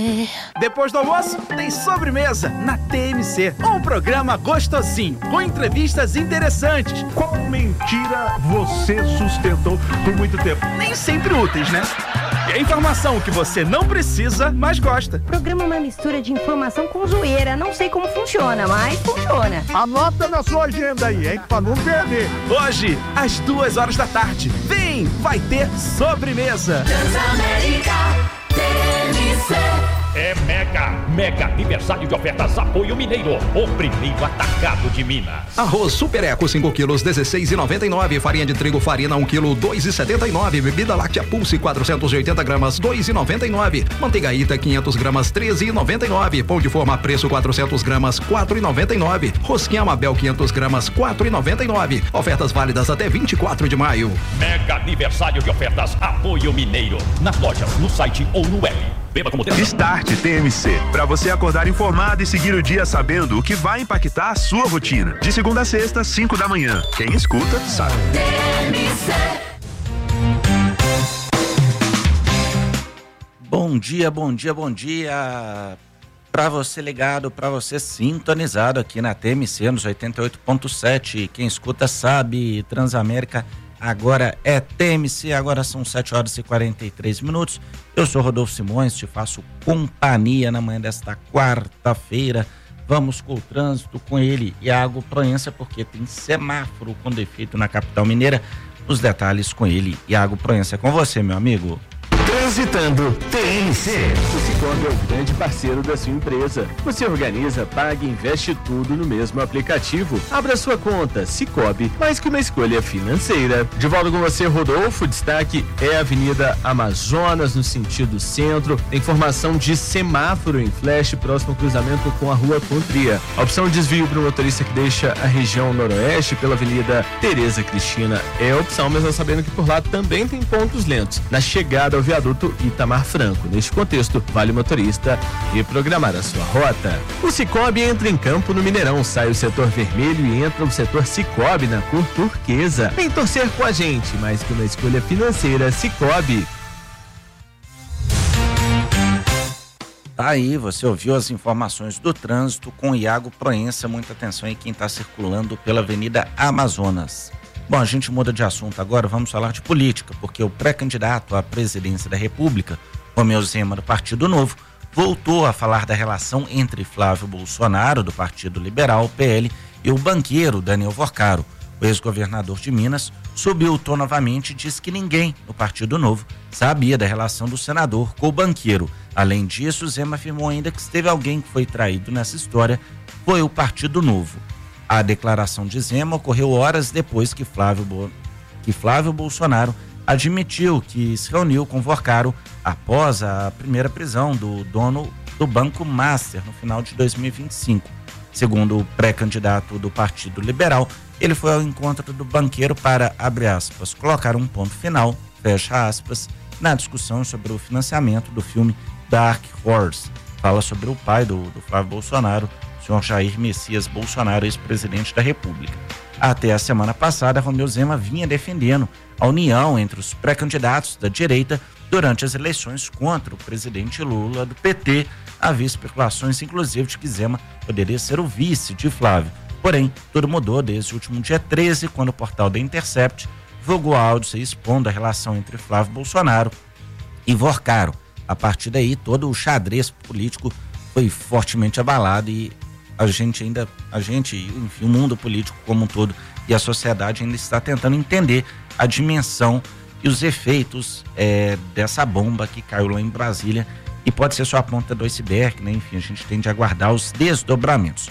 Depois do almoço, tem sobremesa na TMC. Um programa gostosinho, com entrevistas interessantes. Qual mentira você sustentou por muito tempo? Nem sempre úteis, né? E a informação que você não precisa, mas gosta. O programa é uma mistura de informação com zoeira. Não sei como funciona, mas funciona. Anota na sua agenda aí, hein? Pra não perder. Hoje, às 2h da tarde. Vem, vai ter sobremesa. Transamérica TMC. É mega aniversário de ofertas Apoio Mineiro, o primeiro atacado de Minas. Arroz Super Eco 5 quilos, 16,99. Farinha de trigo Farina 1 quilo, 2,79. Bebida láctea Pulse 480 gramas, 2,99. Manteiga Ita 500 gramas, 13,99. Pão de forma preço 400 gramas, 4,99. Rosquinha Amabel 500 gramas, 4,99. Ofertas válidas até 24 de maio. Mega aniversário de ofertas Apoio Mineiro. Nas lojas, no site ou no web. Beba como tem. Start TMC, para você acordar informado e seguir o dia sabendo o que vai impactar a sua rotina. De segunda a sexta, 5 da manhã. Quem escuta, sabe. TMC. Bom dia. Para você ligado, para você sintonizado aqui na TMC nos 88.7. Quem escuta sabe, Transamérica agora é TMC, agora são 7h43. Eu sou Rodolfo Simões, te faço companhia na manhã desta quarta-feira. Vamos com o trânsito com ele, Iago Proença, porque tem semáforo com defeito na capital mineira. Os detalhes com ele, Iago Proença. É com você, meu amigo. Transitando TMC. O Cicobi é o grande parceiro da sua empresa. Você organiza, paga e investe tudo no mesmo aplicativo. Abra sua conta Cicobi, mais que uma escolha financeira. De volta com você, Rodolfo. Destaque é a Avenida Amazonas, no sentido centro. Tem formação de semáforo em flash, próximo ao cruzamento com a Rua Contria. A opção de desvio para o motorista que deixa a região noroeste pela Avenida Tereza Cristina é a opção, mesmo sabendo que por lá também tem pontos lentos. Na chegada ao viaduto Itamar Franco. Neste contexto, vale o motorista reprogramar a sua rota. O Cicobi entra em campo no Mineirão, sai o setor vermelho e entra o setor Cicobi na cor turquesa. Vem torcer com a gente, mais que uma escolha financeira, Cicobi. Aí, você ouviu as informações do trânsito com Iago Proença. Muita atenção aí quem está circulando pela Avenida Amazonas. Bom, a gente muda de assunto agora, vamos falar de política, porque o pré-candidato à presidência da República, Romeu Zema, do Partido Novo, voltou a falar da relação entre Flávio Bolsonaro, do Partido Liberal, PL, e o banqueiro Daniel Vorcaro. O ex-governador de Minas subiu o tom novamente e disse que ninguém no Partido Novo sabia da relação do senador com o banqueiro. Além disso, Zema afirmou ainda que se teve alguém que foi traído nessa história, foi o Partido Novo. A declaração de Zema ocorreu horas depois que Flávio Bolsonaro admitiu que se reuniu com Vorcaro após a primeira prisão do dono do Banco Master no final de 2025. Segundo o pré-candidato do Partido Liberal, ele foi ao encontro do banqueiro para, abre aspas, colocar um ponto final, fecha aspas, na discussão sobre o financiamento do filme Dark Horse. Fala sobre o pai do Flávio Bolsonaro, o senhor Jair Messias Bolsonaro, ex-presidente da República. Até a semana passada, Romeu Zema vinha defendendo a união entre os pré-candidatos da direita durante as eleições contra o presidente Lula do PT. Havia especulações, inclusive, de que Zema poderia ser o vice de Flávio. Porém, tudo mudou desde o último dia 13, quando o portal The Intercept divulgou áudios expondo a relação entre Flávio Bolsonaro e Vorcaro. A partir daí, todo o xadrez político foi fortemente abalado e enfim, o mundo político como um todo e a sociedade ainda está tentando entender a dimensão e os efeitos dessa bomba que caiu lá em Brasília, e pode ser só a ponta do iceberg, né? Enfim, a gente tem de aguardar os desdobramentos.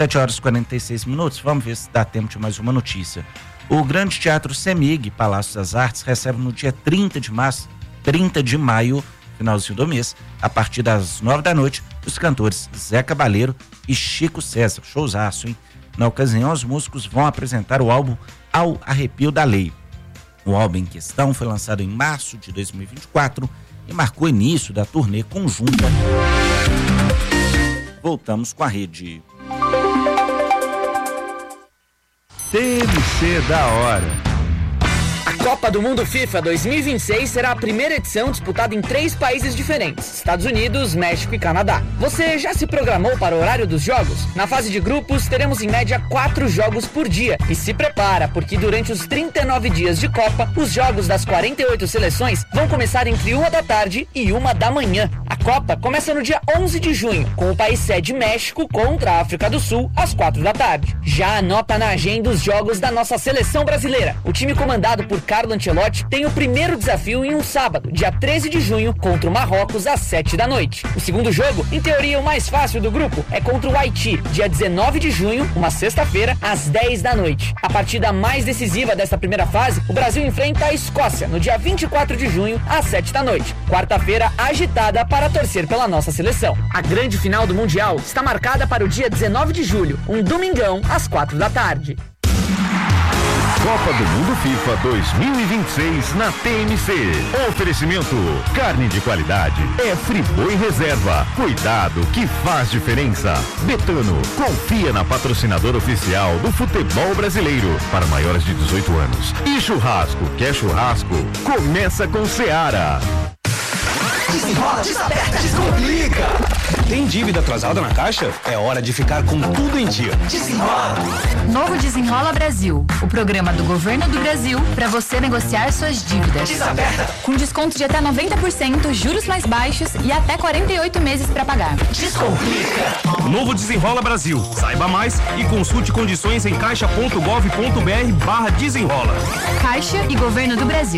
7h46, vamos ver se dá tempo de mais uma notícia. O Grande Teatro CEMIG, Palácio das Artes, recebe no dia 30 de maio, finalzinho do mês, a partir das 9 da noite, os cantores Zé Cabaleiro e Chico César. Showzaço, hein? Na ocasião, os músicos vão apresentar o álbum Ao Arrepio da Lei. O álbum em questão foi lançado em março de 2024 e marcou o início da turnê conjunta. Voltamos com a rede. TMC da hora. Copa do Mundo FIFA 2026 será a primeira edição disputada em 3 países diferentes: Estados Unidos, México e Canadá. Você já se programou para o horário dos jogos? Na fase de grupos, teremos em média 4 jogos por dia. E se prepara, porque durante os 39 dias de Copa, os jogos das 48 seleções vão começar entre 1 da tarde e 1 da manhã. A Copa começa no dia 11 de junho, com o país sede México contra a África do Sul, às 4 da tarde. Já anota na agenda os jogos da nossa seleção brasileira. O time comandado por Carlo Ancelotti tem o primeiro desafio em um sábado, dia 13 de junho, contra o Marrocos, às 7 da noite. O segundo jogo, em teoria o mais fácil do grupo, é contra o Haiti, dia 19 de junho, uma sexta-feira, às 10 da noite. A partida mais decisiva desta primeira fase, o Brasil enfrenta a Escócia, no dia 24 de junho, às 7 da noite. Quarta-feira agitada para torcer pela nossa seleção. A grande final do Mundial está marcada para o dia 19 de julho, um domingão, às 4 da tarde. Copa do Mundo FIFA 2026 na TMC. Oferecimento: carne de qualidade é Friboi Reserva. Cuidado que faz diferença. Betano, confia na patrocinadora oficial do futebol brasileiro para maiores de 18 anos. E churrasco, quer churrasco? Começa com Seara. Desenrola, desaperta, descomplica. Tem dívida atrasada na Caixa? É hora de ficar com tudo em dia. Desenrola. Novo Desenrola Brasil, o programa do Governo do Brasil para você negociar suas dívidas. Desaperta. Com desconto de até 90%, juros mais baixos e até 48 meses para pagar. Descomplica. Novo Desenrola Brasil. Saiba mais e consulte condições em caixa.gov.br/desenrola. Caixa e Governo do Brasil.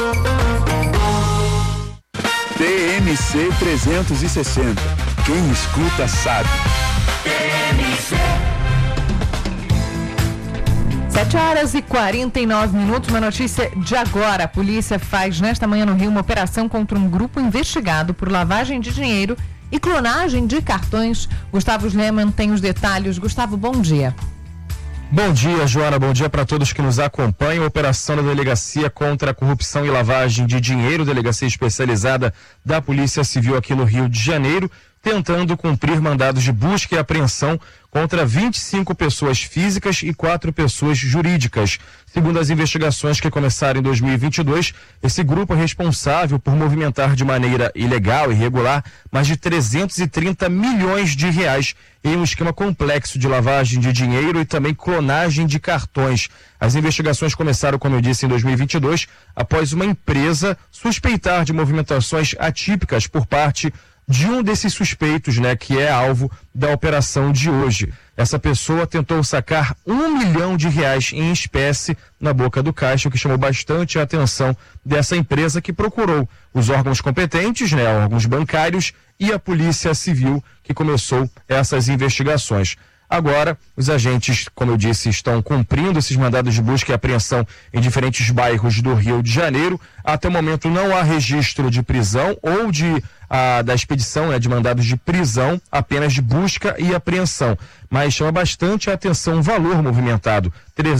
TMC 360. Quem escuta sabe. TMC. 7h49, uma notícia de agora. A polícia faz nesta manhã no Rio uma operação contra um grupo investigado por lavagem de dinheiro e clonagem de cartões. Gustavo Sleman tem os detalhes. Gustavo, bom dia. Bom dia, Joana. Bom dia para todos que nos acompanham. Operação da Delegacia contra a Corrupção e Lavagem de Dinheiro, delegacia especializada da Polícia Civil aqui no Rio de Janeiro, tentando cumprir mandados de busca e apreensão contra 25 pessoas físicas e 4 pessoas jurídicas. Segundo as investigações que começaram em 2022, esse grupo é responsável por movimentar de maneira ilegal e irregular mais de 330 milhões de reais em um esquema complexo de lavagem de dinheiro e também clonagem de cartões. As investigações começaram, como eu disse, em 2022, após uma empresa suspeitar de movimentações atípicas por parte de um desses suspeitos, que é alvo da operação de hoje. Essa pessoa tentou sacar R$1 milhão em espécie na boca do caixa, o que chamou bastante a atenção dessa empresa, que procurou os órgãos competentes, órgãos bancários e a Polícia Civil, que começou essas investigações. Agora, os agentes, como eu disse, estão cumprindo esses mandados de busca e apreensão em diferentes bairros do Rio de Janeiro. Até o momento não há registro de prisão ou da expedição de mandados de prisão, apenas de busca e apreensão. Mas chama bastante a atenção o valor movimentado,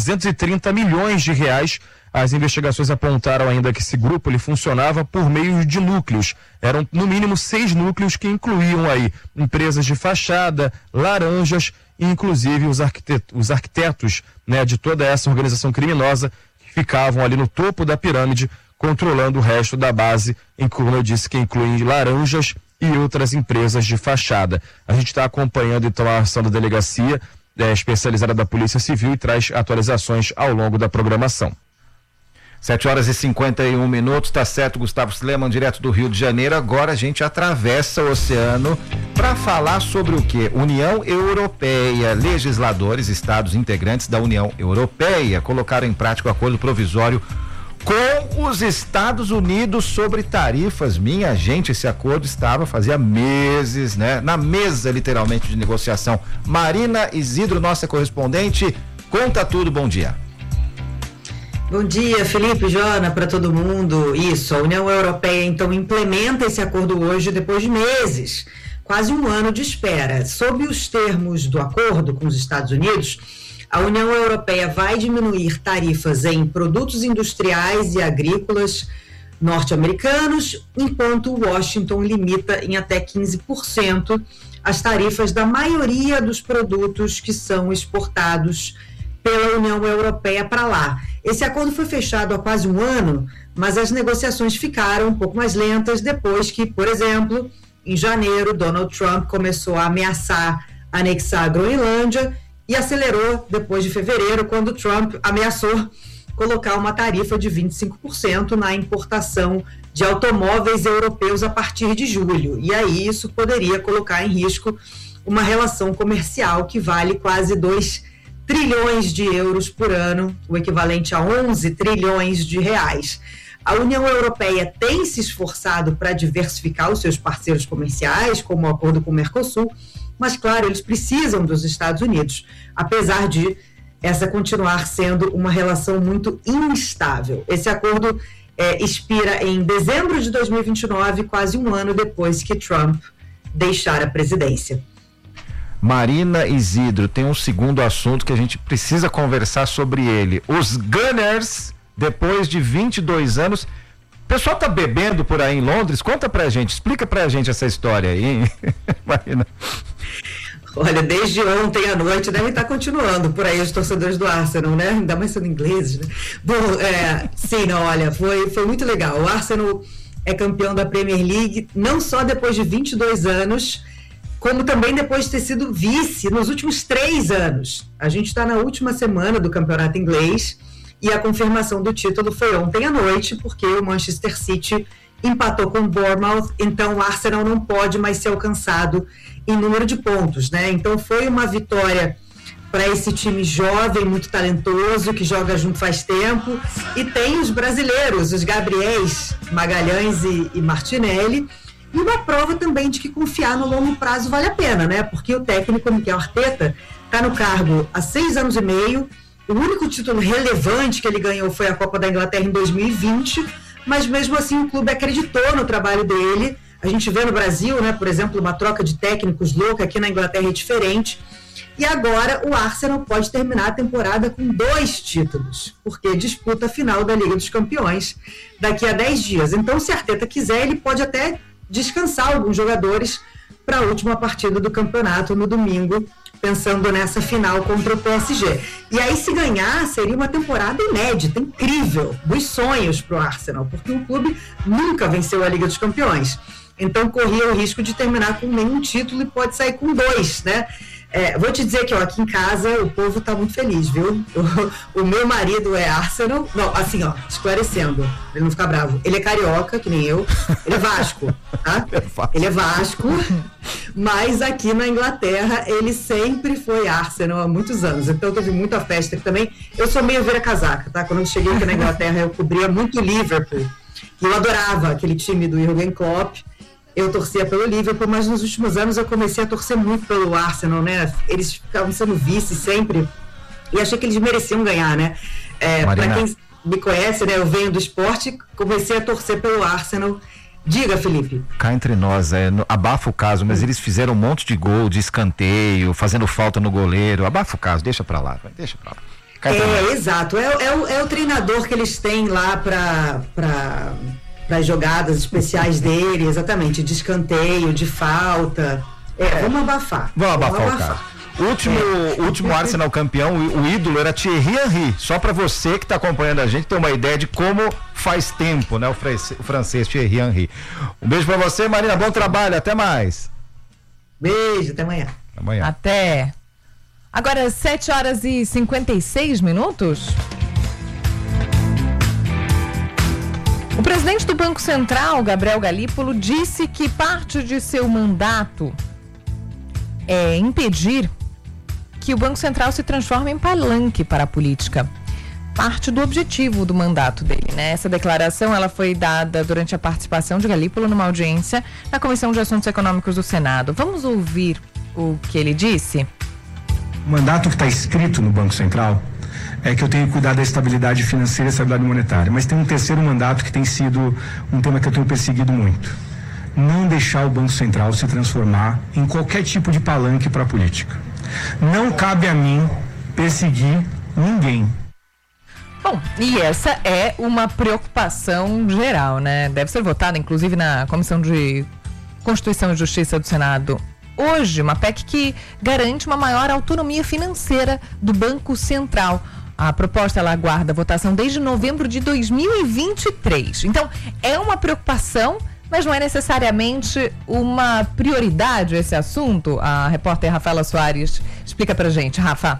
330 milhões de reais. As investigações apontaram ainda que esse grupo ele funcionava por meio de núcleos. Eram no mínimo 6 núcleos que incluíam aí empresas de fachada, laranjas e inclusive os arquitetos de toda essa organização criminosa que ficavam ali no topo da pirâmide, controlando o resto da base, como eu disse, que inclui laranjas e outras empresas de fachada. A gente está acompanhando então a ação da delegacia especializada da Polícia Civil e traz atualizações ao longo da programação. 7h51, tá certo, Gustavo Sleman, direto do Rio de Janeiro. Agora a gente atravessa o oceano para falar sobre o quê? União Europeia. Legisladores, estados integrantes da União Europeia colocaram em prática o acordo provisório com os Estados Unidos sobre tarifas. Minha gente, esse acordo fazia meses, na mesa literalmente de negociação. Marina Isidro, nossa correspondente, conta tudo, bom dia. Bom dia, Felipe, Joana, para todo mundo. Isso, a União Europeia então implementa esse acordo hoje depois de meses, quase um ano de espera. Sob os termos do acordo com os Estados Unidos, a União Europeia vai diminuir tarifas em produtos industriais e agrícolas norte-americanos, enquanto Washington limita em até 15% as tarifas da maioria dos produtos que são exportados pela União Europeia para lá. Esse acordo foi fechado há quase um ano, mas as negociações ficaram um pouco mais lentas depois que, por exemplo, em janeiro, Donald Trump começou a ameaçar anexar a Groenlândia e acelerou depois de fevereiro, quando Trump ameaçou colocar uma tarifa de 25% na importação de automóveis europeus a partir de julho. E aí isso poderia colocar em risco uma relação comercial que vale quase 2 trilhões de euros por ano, o equivalente a 11 trilhões de reais. A União Europeia tem se esforçado para diversificar os seus parceiros comerciais, como o acordo com o Mercosul, mas, claro, eles precisam dos Estados Unidos, apesar de essa continuar sendo uma relação muito instável. Esse acordo expira em dezembro de 2029, quase um ano depois que Trump deixar a presidência. Marina Isidro, tem um segundo assunto que a gente precisa conversar sobre ele. Os Gunners, depois de 22 anos... O pessoal tá bebendo por aí em Londres? Conta pra gente, explica pra gente essa história aí, Marina. Olha, desde ontem à noite devem estar continuando por aí os torcedores do Arsenal, né? Ainda mais sendo ingleses, né? Bom, sim, não, olha, foi muito legal. O Arsenal é campeão da Premier League, não só depois de 22 anos, como também depois de ter sido vice nos últimos 3 anos. A gente está na última semana do campeonato inglês e a confirmação do título foi ontem à noite, porque o Manchester City empatou com o Bournemouth, então o Arsenal não pode mais ser alcançado em número de pontos, né? Então foi uma vitória para esse time jovem, muito talentoso, que joga junto faz tempo, e tem os brasileiros, os Gabriéis, Magalhães e Martinelli, e uma prova também de que confiar no longo prazo vale a pena, né? Porque o técnico Mikel Arteta está no cargo há 6 anos e meio. O único título relevante que ele ganhou foi a Copa da Inglaterra em 2020, mas mesmo assim o clube acreditou no trabalho dele. A gente vê no Brasil, né, por exemplo, uma troca de técnicos louca, aqui na Inglaterra é diferente. E agora o Arsenal pode terminar a temporada com 2 títulos, porque disputa a final da Liga dos Campeões daqui a 10 dias. Então, se Arteta quiser, ele pode até descansar alguns jogadores para a última partida do campeonato no domingo, pensando nessa final contra o PSG. E aí, se ganhar, seria uma temporada inédita, incrível, dos sonhos para o Arsenal, porque o clube nunca venceu a Liga dos Campeões. Então, corria o risco de terminar com nenhum título e pode sair com 2, né? Vou te dizer que aqui em casa o povo tá muito feliz, viu? O meu marido é Arsenal, não, assim, ó, esclarecendo, ele não fica bravo. Ele é carioca, que nem eu, ele é Vasco, tá? Ele é Vasco, mas aqui na Inglaterra ele sempre foi Arsenal há muitos anos, então teve muita festa aqui também. Eu sou meio vira-casaca, tá? Quando eu cheguei aqui na Inglaterra eu cobria muito Liverpool, e eu adorava aquele time do Jürgen Klopp. Eu torcia pelo Liverpool, mas nos últimos anos eu comecei a torcer muito pelo Arsenal, né? Eles ficavam sendo vice sempre e achei que eles mereciam ganhar, né? Para quem me conhece, né? Eu venho do esporte, comecei a torcer pelo Arsenal. Diga, Felipe. Cá entre nós, abafa o caso, mas eles fizeram um monte de gol, de escanteio, fazendo falta no goleiro. Abafa o caso, deixa pra lá. Exato. É o treinador que eles têm lá para as jogadas especiais dele, exatamente, de escanteio, de falta. Vamos abafar. Vamos abafar o caso. O último Arsenal campeão, o ídolo era Thierry Henry. Só para você que está acompanhando a gente ter uma ideia de como faz tempo, né? O francês Thierry Henry. Um beijo para você, Marina. Bom trabalho. Até mais. Beijo. Até amanhã. Até. Agora, 7h56. O presidente do Banco Central, Gabriel Galípolo, disse que parte de seu mandato é impedir que o Banco Central se transforme em palanque para a política. Parte do objetivo do mandato dele, né? Essa declaração ela foi dada durante a participação de Galípolo numa audiência na Comissão de Assuntos Econômicos do Senado. Vamos ouvir o que ele disse? O mandato que está escrito no Banco Central é que eu tenho que cuidar da estabilidade financeira e estabilidade monetária. Mas tem um terceiro mandato que tem sido um tema que eu tenho perseguido muito. Não deixar o Banco Central se transformar em qualquer tipo de palanque para a política. Não cabe a mim perseguir ninguém. Bom, e essa é uma preocupação geral, né? Deve ser votada, inclusive, na Comissão de Constituição e Justiça do Senado hoje, uma PEC que garante uma maior autonomia financeira do Banco Central. A proposta ela aguarda votação desde novembro de 2023. Então, é uma preocupação, mas não é necessariamente uma prioridade esse assunto. A repórter Rafaela Soares explica pra gente. Rafa.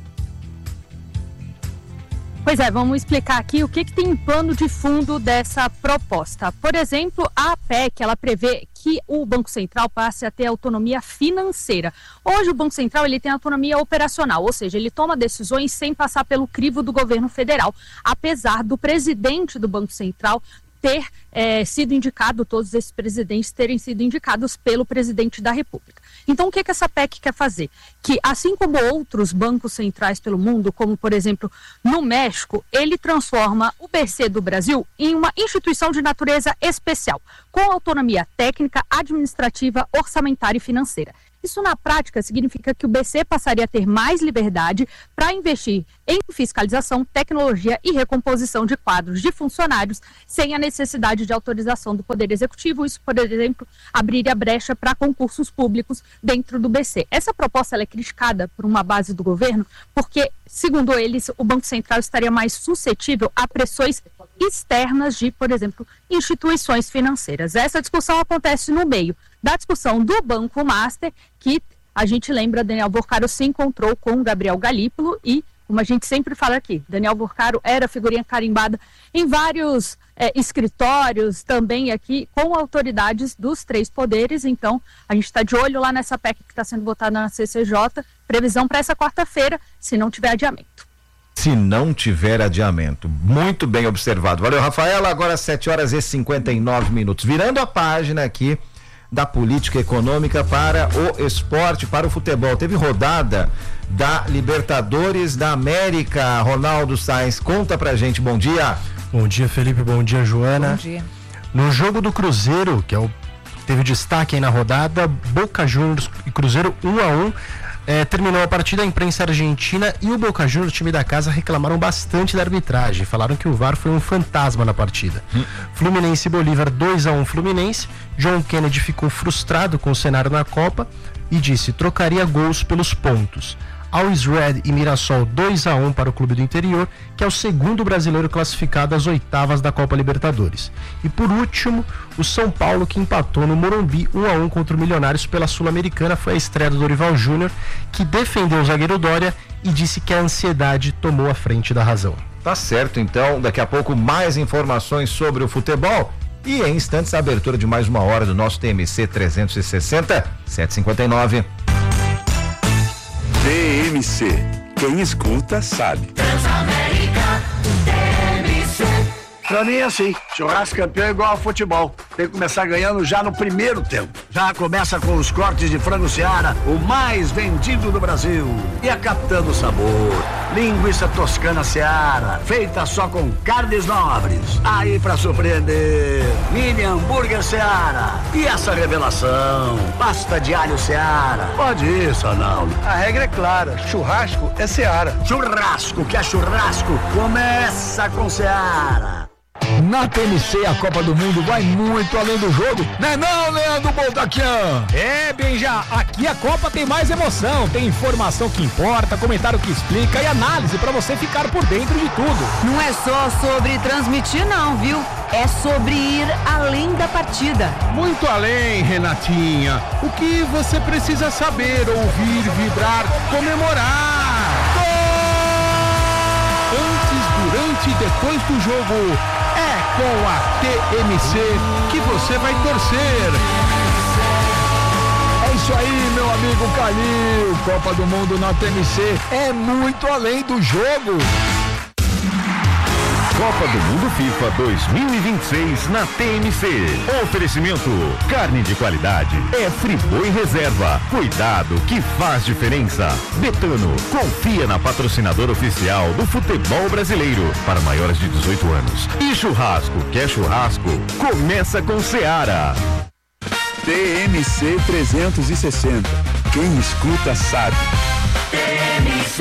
Pois é, vamos explicar aqui o que tem em plano de fundo dessa proposta. Por exemplo, a PEC, ela prevê que o Banco Central passe a ter autonomia financeira. Hoje o Banco Central ele tem autonomia operacional, ou seja, ele toma decisões sem passar pelo crivo do governo federal, apesar do presidente do Banco Central ter sido indicado, todos esses presidentes terem sido indicados pelo presidente da República. Então, o que essa PEC quer fazer? Que, assim como outros bancos centrais pelo mundo, como, por exemplo, no México, ele transforma o BC do Brasil em uma instituição de natureza especial, com autonomia técnica, administrativa, orçamentária e financeira. Isso, na prática, significa que o BC passaria a ter mais liberdade para investir em fiscalização, tecnologia e recomposição de quadros de funcionários sem a necessidade de autorização do Poder Executivo. Isso, por exemplo, abriria brecha para concursos públicos dentro do BC. Essa proposta ela é criticada por uma base do governo porque, segundo eles, o Banco Central estaria mais suscetível a pressões externas de, por exemplo, instituições financeiras. Essa discussão acontece no meio da discussão do Banco Master, que a gente lembra, Daniel Porcaro se encontrou com Gabriel Galípolo e, como a gente sempre fala aqui, Daniel Porcaro era figurinha carimbada em vários escritórios, também aqui com autoridades dos três poderes. Então, a gente está de olho lá nessa PEC que está sendo votada na CCJ, previsão para essa quarta-feira, se não tiver adiamento. Se não tiver adiamento. Muito bem observado. Valeu, Rafaela. Agora 7h59. Virando a página aqui da política econômica para o esporte, para o futebol. Teve rodada da Libertadores da América. Ronaldo Sainz, conta pra gente. Bom dia. Bom dia, Felipe. Bom dia, Joana. Bom dia. No jogo do Cruzeiro, que teve destaque aí na rodada, Boca Juniors e Cruzeiro 1-1. Terminou a partida, a imprensa argentina e o Boca Juniors, o time da casa, reclamaram bastante da arbitragem. Falaram que o VAR foi um fantasma na partida. Fluminense e Bolívar 2-1 Fluminense. John Kennedy ficou frustrado com o cenário na Copa e disse: trocaria gols pelos pontos. Always Red e Mirassol 2-1 para o Clube do Interior, que é o segundo brasileiro classificado às oitavas da Copa Libertadores. E por último, o São Paulo, que empatou no Morumbi 1-1 contra o Milionários pela Sul-Americana. Foi a estreia do Dorival Júnior, que defendeu o zagueiro Dória e disse que a ansiedade tomou a frente da razão. Tá certo, então, daqui a pouco mais informações sobre o futebol e em instantes a abertura de mais uma hora do nosso TMC 360, 7h59. TMC. Quem escuta sabe. Transamérica, TMC. Pra mim é assim, churrasco campeão é igual ao futebol. Tem que começar ganhando já no primeiro tempo. Já começa com os cortes de frango Seara, o mais vendido do Brasil. E a Capitã do Sabor, linguiça toscana Seara, feita só com carnes nobres. Aí pra surpreender, mini hambúrguer Seara. E essa revelação, pasta de alho Seara. Pode ir, Sonaldo. A regra é clara, churrasco é Seara. Churrasco que é churrasco, começa com Seara. Na TMC, a Copa do Mundo vai muito além do jogo, né não, Leandro Boldaquian? Benja, aqui a Copa tem mais emoção, tem informação que importa, comentário que explica e análise pra você ficar por dentro de tudo. Não é só sobre transmitir não, viu? É sobre ir além da partida. Muito além, Renatinha. O que você precisa saber, ouvir, vibrar, comemorar. Gol! Antes, durante e depois do jogo, é com a TMC que você vai torcer. É isso aí, meu amigo Calil. Copa do Mundo na TMC é muito além do jogo. Copa do Mundo FIFA 2026 na TMC. Oferecimento: carne de qualidade é Friboi Reserva. Cuidado que faz diferença. Betano, confia na patrocinadora oficial do futebol brasileiro para maiores de 18 anos. E churrasco, quer churrasco? Começa com Seara. TMC 360. Quem escuta sabe. TMC.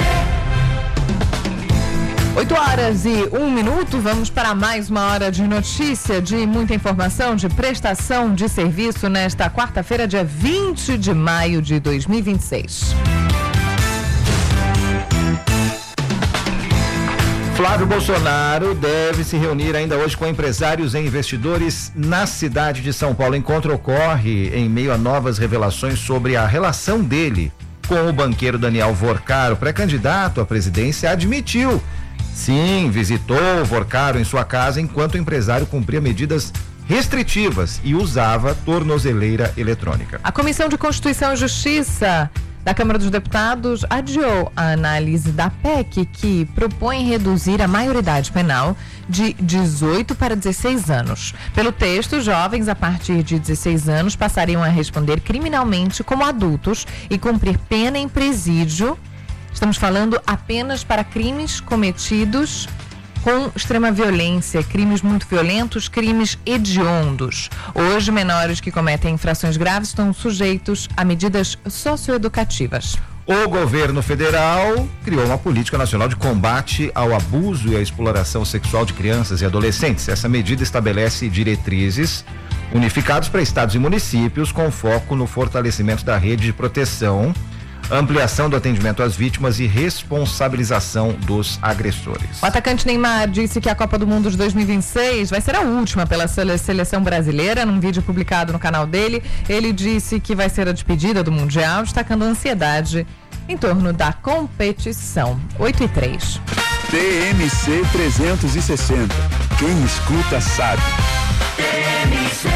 8h01, vamos para mais uma hora de notícia, de muita informação, de prestação de serviço nesta quarta-feira, dia 20 de maio de 2026. Flávio Bolsonaro deve se reunir ainda hoje com empresários e investidores na cidade de São Paulo. O encontro ocorre em meio a novas revelações sobre a relação dele com o banqueiro Daniel Vorcaro. Pré-candidato à presidência admitiu, sim, visitou o Vorcaro em sua casa enquanto o empresário cumpria medidas restritivas e usava tornozeleira eletrônica. A Comissão de Constituição e Justiça da Câmara dos Deputados adiou a análise da PEC que propõe reduzir a maioridade penal de 18 para 16 anos. Pelo texto, jovens a partir de 16 anos passariam a responder criminalmente como adultos e cumprir pena em presídio. Estamos falando apenas para crimes cometidos com extrema violência, crimes muito violentos, crimes hediondos. Hoje, menores que cometem infrações graves estão sujeitos a medidas socioeducativas. O governo federal criou uma política nacional de combate ao abuso e à exploração sexual de crianças e adolescentes. Essa medida estabelece diretrizes unificadas para estados e municípios com foco no fortalecimento da rede de proteção, ampliação do atendimento às vítimas e responsabilização dos agressores. O atacante Neymar disse que a Copa do Mundo de 2026 vai ser a última pela seleção brasileira. Num vídeo publicado no canal dele, ele disse que vai ser a despedida do Mundial, destacando a ansiedade em torno da competição. 8:03. TMC 360. Quem escuta sabe. TMC.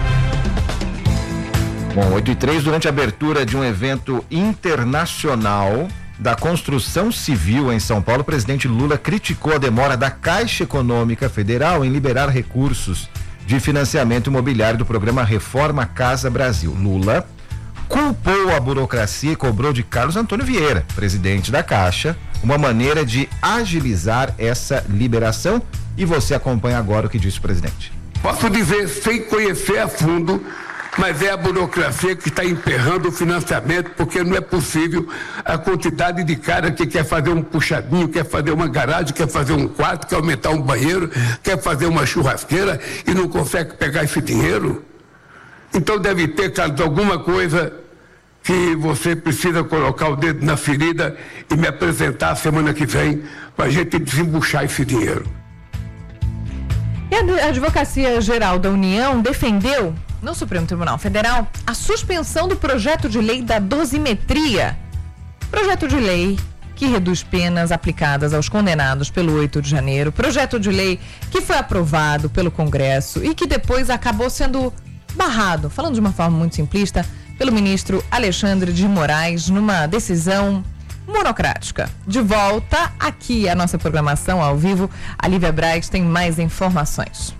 Bom, 8:03, durante a abertura de um evento internacional da construção civil em São Paulo, o presidente Lula criticou a demora da Caixa Econômica Federal em liberar recursos de financiamento imobiliário do programa Reforma Casa Brasil. Lula culpou a burocracia e cobrou de Carlos Antônio Vieira, presidente da Caixa, uma maneira de agilizar essa liberação. E você acompanha agora o que disse o presidente. Posso dizer, sem conhecer a fundo, mas é a burocracia que está emperrando o financiamento, porque não é possível a quantidade de cara que quer fazer um puxadinho, quer fazer uma garagem, quer fazer um quarto, quer aumentar um banheiro, quer fazer uma churrasqueira e não consegue pegar esse dinheiro. Então deve ter, Carlos, alguma coisa que você precisa colocar o dedo na ferida e me apresentar semana que vem para a gente desembuchar esse dinheiro. E a Advocacia Geral da União defendeu no Supremo Tribunal Federal a suspensão do projeto de lei da dosimetria. Projeto de lei que reduz penas aplicadas aos condenados pelo 8 de janeiro. Projeto de lei que foi aprovado pelo Congresso e que depois acabou sendo barrado, falando de uma forma muito simplista, pelo ministro Alexandre de Moraes numa decisão monocrática. De volta aqui à nossa programação ao vivo, a Lívia Braz tem mais informações.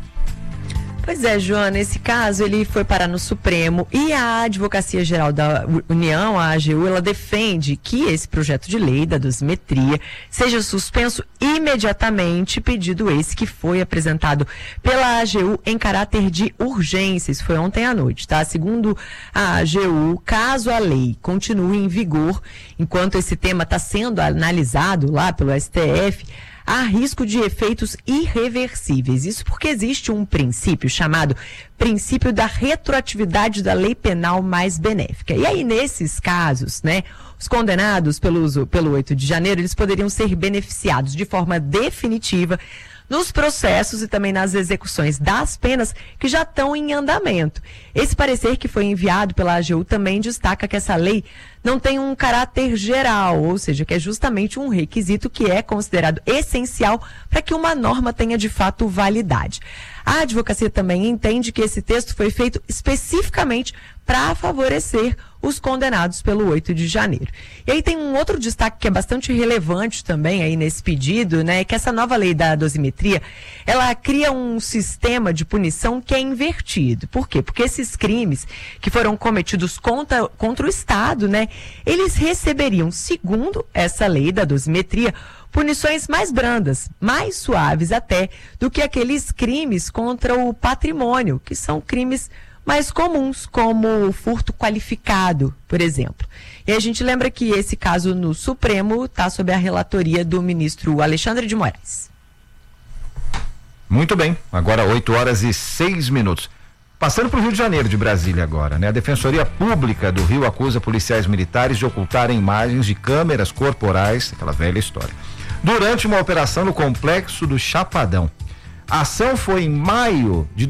Pois é, Joana, esse caso ele foi parar no Supremo e a Advocacia Geral da União, a AGU, ela defende que esse projeto de lei da dosimetria seja suspenso imediatamente, pedido esse que foi apresentado pela AGU em caráter de urgência. Isso foi ontem à noite, tá? Segundo a AGU, caso a lei continue em vigor, enquanto esse tema está sendo analisado lá pelo STF, há risco de efeitos irreversíveis. Isso porque existe um princípio chamado princípio da retroatividade da lei penal mais benéfica. E aí, nesses casos, né, os condenados pelo 8 de janeiro, eles poderiam ser beneficiados de forma definitiva nos processos e também nas execuções das penas que já estão em andamento. Esse parecer que foi enviado pela AGU também destaca que essa lei não tem um caráter geral, ou seja, que é justamente um requisito que é considerado essencial para que uma norma tenha de fato validade. A advocacia também entende que esse texto foi feito especificamente para favorecer os condenados pelo 8 de janeiro. E aí tem um outro destaque que é bastante relevante também aí nesse pedido, né, que essa nova lei da dosimetria, ela cria um sistema de punição que é invertido. Por quê? Porque esses crimes que foram cometidos contra o Estado, né, eles receberiam, segundo essa lei da dosimetria, punições mais brandas, mais suaves até, do que aqueles crimes contra o patrimônio, que são crimes mais comuns, como o furto qualificado, por exemplo. E a gente lembra que esse caso no Supremo está sob a relatoria do ministro Alexandre de Moraes. Muito bem, agora 8h06. Passando para o Rio de Janeiro, de Brasília agora, né? A Defensoria Pública do Rio acusa policiais militares de ocultarem imagens de câmeras corporais, aquela velha história, durante uma operação no complexo do Chapadão. A ação foi em maio de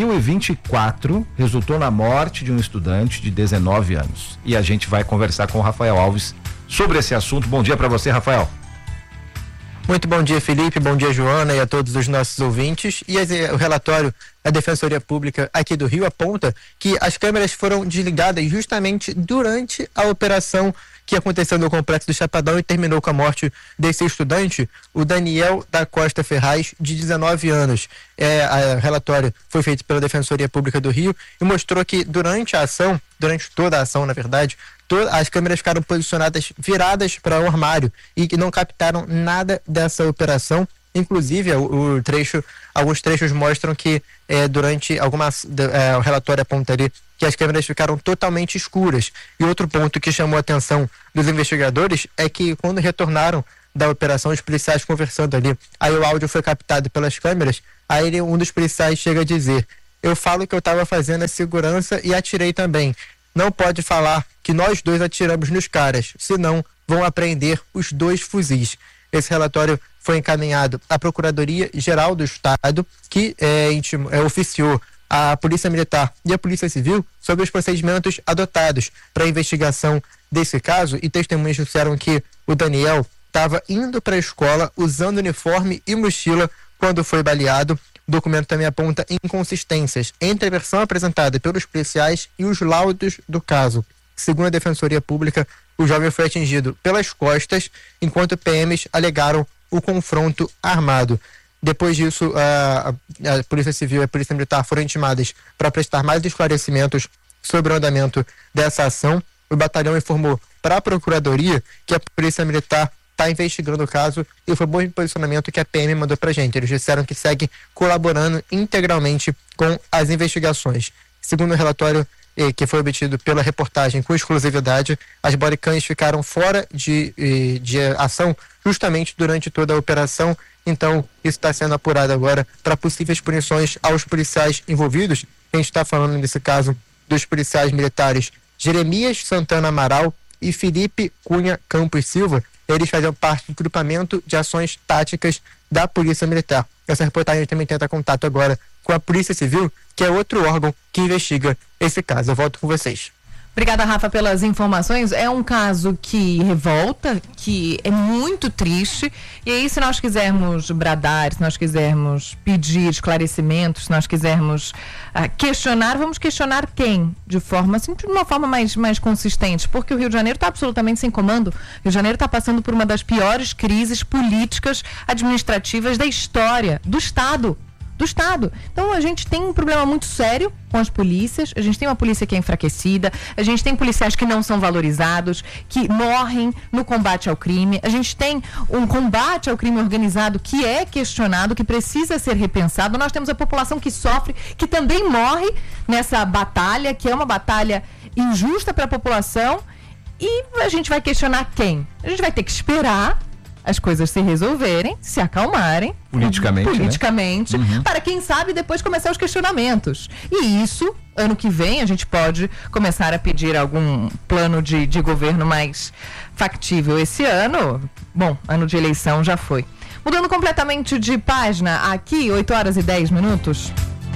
2024, resultou na morte de um estudante de 19 anos. E a gente vai conversar com o Rafael Alves sobre esse assunto. Bom dia para você, Rafael. Muito bom dia, Felipe, bom dia, Joana, e a todos os nossos ouvintes. E o relatório da Defensoria Pública aqui do Rio aponta que as câmeras foram desligadas justamente durante a operação que aconteceu no Complexo do Chapadão e terminou com a morte desse estudante, o Daniel da Costa Ferraz, de 19 anos. O relatório foi feito pela Defensoria Pública do Rio e mostrou que durante a ação, durante toda a ação, na verdade, as câmeras ficaram posicionadas viradas para o armário e que não captaram nada dessa operação. Inclusive, alguns trechos mostram que durante o relatório aponta ali que as câmeras ficaram totalmente escuras. E outro ponto que chamou a atenção dos investigadores é que quando retornaram da operação, os policiais conversando ali, aí o áudio foi captado pelas câmeras, aí um dos policiais chega a dizer: eu falo que eu estava fazendo a segurança e atirei também. Não pode falar que nós dois atiramos nos caras, senão vão apreender os 2 fuzis. Esse relatório foi encaminhado à Procuradoria-Geral do Estado, que oficiou a Polícia Militar e a Polícia Civil sobre os procedimentos adotados para a investigação desse caso, e testemunhas disseram que o Daniel estava indo para a escola usando uniforme e mochila quando foi baleado. O documento também aponta inconsistências entre a versão apresentada pelos policiais e os laudos do caso. Segundo a Defensoria Pública, o jovem foi atingido pelas costas, enquanto PMs alegaram o confronto armado. Depois disso, a Polícia Civil e a Polícia Militar foram intimadas para prestar mais esclarecimentos sobre o andamento dessa ação. O batalhão informou para a Procuradoria que a Polícia Militar está investigando o caso e foi bom posicionamento que a PM mandou para a gente. Eles disseram que segue colaborando integralmente com as investigações. Segundo o relatório que foi obtido pela reportagem com exclusividade, as bodycams ficaram fora de ação justamente durante toda a operação. Então, isso está sendo apurado agora para possíveis punições aos policiais envolvidos. A gente está falando nesse caso dos policiais militares Jeremias Santana Amaral e Felipe Cunha Campos Silva. Eles faziam parte do grupamento de ações táticas da Polícia Militar. Essa reportagem também tenta contato agora com a Polícia Civil, que é outro órgão que investiga esse caso. Eu volto com vocês. Obrigada, Rafa, pelas informações. É um caso que revolta, que é muito triste. E aí, se nós quisermos bradar, se nós quisermos pedir esclarecimentos, se nós quisermos questionar, vamos questionar quem? De uma forma mais consistente. Porque o Rio de Janeiro está absolutamente sem comando. O Rio de Janeiro está passando por uma das piores crises políticas, administrativas da história do Estado. Então a gente tem um problema muito sério com as polícias, a gente tem uma polícia que é enfraquecida, a gente tem policiais que não são valorizados, que morrem no combate ao crime, a gente tem um combate ao crime organizado que é questionado, que precisa ser repensado. Nós temos a população que sofre, que também morre nessa batalha, que é uma batalha injusta para a população, e a gente vai questionar quem? A gente vai ter que esperar as coisas se resolverem, se acalmarem politicamente, né? Para quem sabe depois começar os questionamentos. E isso, ano que vem, a gente pode começar a pedir algum plano de governo mais factível. Esse ano, ano de eleição já foi. Mudando completamente de página, aqui, 8h10.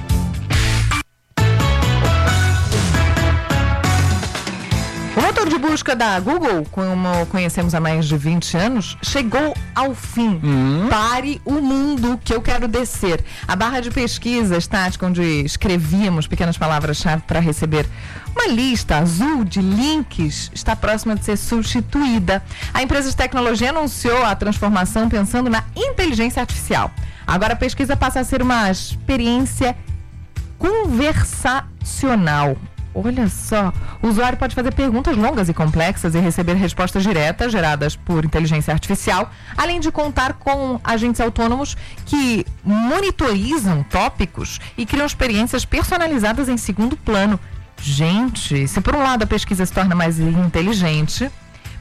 O motor de busca da Google, como conhecemos há mais de 20 anos, chegou ao fim. Pare o mundo que eu quero descer. A barra de pesquisa estática, onde escrevíamos pequenas palavras-chave para receber uma lista azul de links, está próxima de ser substituída. A empresa de tecnologia anunciou a transformação pensando na inteligência artificial. Agora a pesquisa passa a ser uma experiência conversacional. Olha só, o usuário pode fazer perguntas longas e complexas e receber respostas diretas geradas por inteligência artificial, além de contar com agentes autônomos que monitorizam tópicos e criam experiências personalizadas em segundo plano. Gente, se por um lado a pesquisa se torna mais inteligente,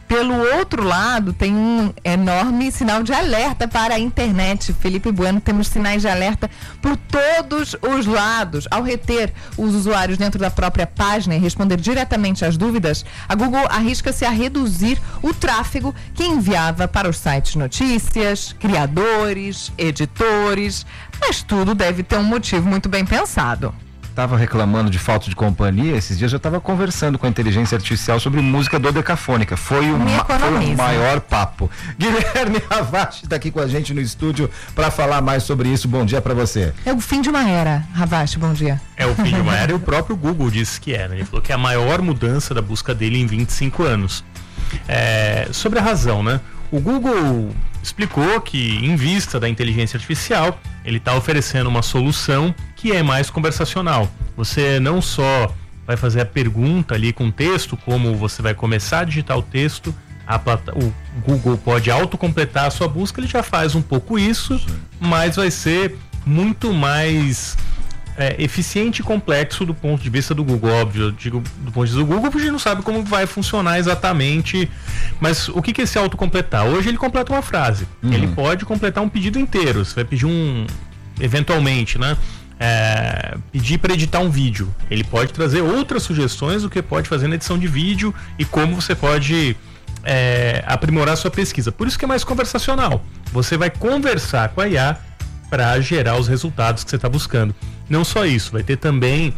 Pelo outro lado, tem um enorme sinal de alerta para a internet. Felipe Bueno, temos sinais de alerta por todos os lados. Ao reter os usuários dentro da própria página e responder diretamente às dúvidas, a Google arrisca-se a reduzir o tráfego que enviava para os sites notícias, criadores, editores, mas tudo deve ter um motivo muito bem pensado. Estava reclamando de falta de companhia, esses dias eu estava conversando com a inteligência artificial sobre música dodecafônica. Foi o maior papo. Guilherme Ravache está aqui com a gente no estúdio para falar mais sobre isso. Bom dia para você. É o fim de uma era, Ravache, bom dia. É o fim de uma era e o próprio Google disse que era. Ele falou que é a maior mudança da busca dele em 25 anos. Sobre a razão, né? O Google explicou que, em vista da inteligência artificial, ele está oferecendo uma solução que é mais conversacional. Você não só vai fazer a pergunta ali com texto, como você vai começar a digitar o texto, o Google pode autocompletar a sua busca, ele já faz um pouco isso, mas vai ser muito mais eficiente e complexo do ponto de vista do Google. Óbvio, eu digo do ponto de vista do Google, porque a gente não sabe como vai funcionar exatamente, mas o que é esse autocompletar? Hoje ele completa uma frase, ele pode completar um pedido inteiro, você vai pedir eventualmente, né? Pedir para editar um vídeo, ele pode trazer outras sugestões do que pode fazer na edição de vídeo e como você pode aprimorar sua pesquisa. Por isso que é mais conversacional, você vai conversar com a IA para gerar os resultados que você está buscando. Não só isso, vai ter também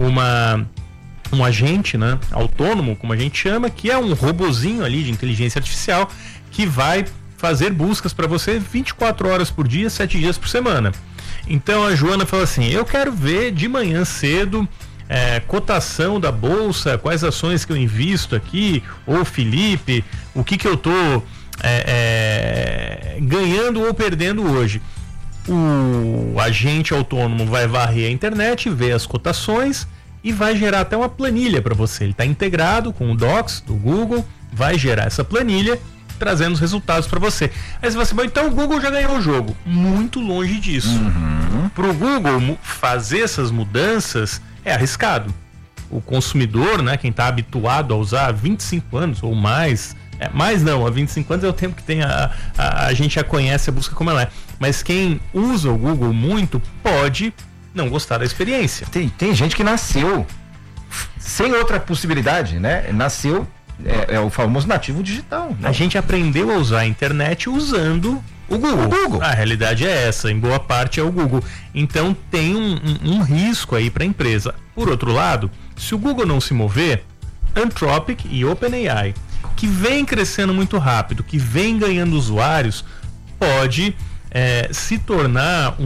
um agente, né, autônomo, como a gente chama, que é um robozinho ali de inteligência artificial que vai fazer buscas para você 24 horas por dia, 7 dias por semana. Então a Joana falou assim: eu quero ver de manhã cedo cotação da bolsa, quais ações que eu invisto aqui, ou Felipe, o que eu tô ganhando ou perdendo hoje. O agente autônomo vai varrer a internet, ver as cotações e vai gerar até uma planilha para você. Ele está integrado com o Docs do Google, vai gerar essa planilha trazendo os resultados para você. Aí você vai assim, então o Google já ganhou o jogo. Muito longe disso. Para o Google fazer essas mudanças é arriscado. O consumidor, né, quem está habituado a usar há 25 anos ou mais, mais não, há 25 anos é o tempo que tem a gente já conhece a busca como ela é. Mas quem usa o Google muito pode não gostar da experiência. Tem gente que nasceu sem outra possibilidade, né? Nasceu, é o famoso nativo digital, né? A gente aprendeu a usar a internet usando o Google. A realidade é essa, em boa parte é o Google. Então tem um risco aí para a empresa. Por outro lado, se o Google não se mover, Anthropic e OpenAI, que vem crescendo muito rápido, que vem ganhando usuários, pode se tornar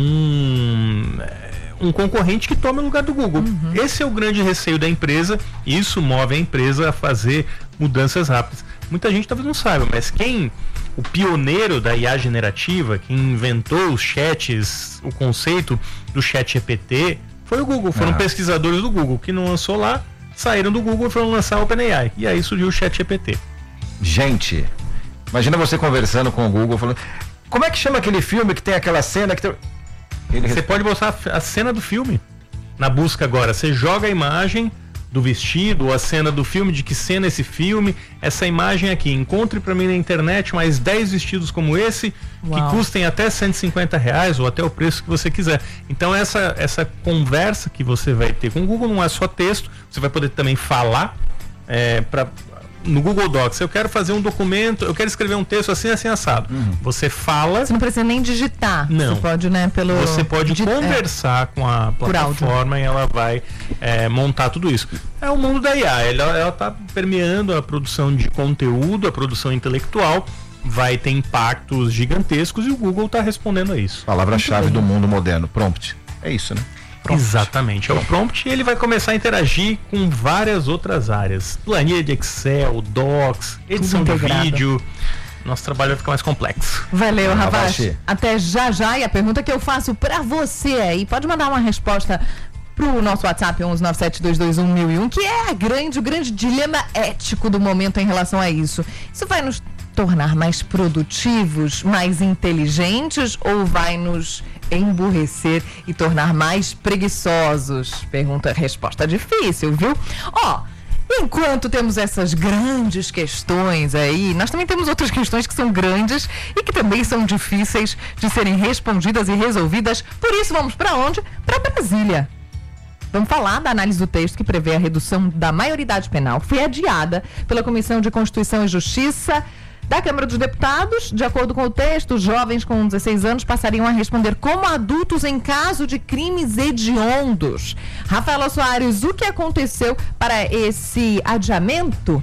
um concorrente que tome o lugar do Google. Esse é o grande receio da empresa, e isso move a empresa a fazer mudanças rápidas. Muita gente talvez não saiba, mas o pioneiro da IA generativa, quem inventou os chats, o conceito do chat GPT, foi o Google. Foram pesquisadores do Google que não lançou lá, saíram do Google e foram lançar o OpenAI. E aí surgiu o chat GPT. Gente, imagina você conversando com o Google, falando: como é que chama aquele filme que tem aquela cena que tem... Você pode botar a cena do filme na busca agora. Você joga a imagem do vestido, ou a cena do filme, de que cena é esse filme, essa imagem aqui, encontre para mim na internet mais 10 vestidos como esse, que custem até R$150 ou até o preço que você quiser. Então essa conversa que você vai ter com o Google não é só texto, você vai poder também falar no Google Docs. Eu quero fazer um documento, eu quero escrever um texto assim assado. Você fala. Você não precisa nem digitar. Não. Você pode, Você pode conversar com a plataforma e ela vai montar tudo isso. É o mundo da IA. Ela está permeando a produção de conteúdo, a produção intelectual. Vai ter impactos gigantescos e o Google está respondendo a isso. Palavra-chave do mundo moderno, prompt. É isso, né? Prompt. Exatamente, é o prompt, e ele vai começar a interagir com várias outras áreas. Planilha de Excel, Docs, edição de vídeo. Nosso trabalho vai ficar mais complexo. Valeu, Ravache. Até já. E a pergunta que eu faço pra você aí, pode mandar uma resposta pro nosso WhatsApp 11972211001, que é o grande dilema ético do momento em relação a isso. Isso vai nos tornar mais produtivos, mais inteligentes, ou vai nos emburrecer e tornar mais preguiçosos? Resposta difícil, viu? Enquanto temos essas grandes questões aí, nós também temos outras questões que são grandes e que também são difíceis de serem respondidas e resolvidas. Por isso, vamos para onde? Para Brasília. Vamos falar da análise do texto que prevê a redução da maioridade penal. Foi adiada pela Comissão de Constituição e Justiça da Câmara dos Deputados. De acordo com o texto, os jovens com 16 anos passariam a responder como adultos em caso de crimes hediondos. Rafaela Soares, o que aconteceu para esse adiamento?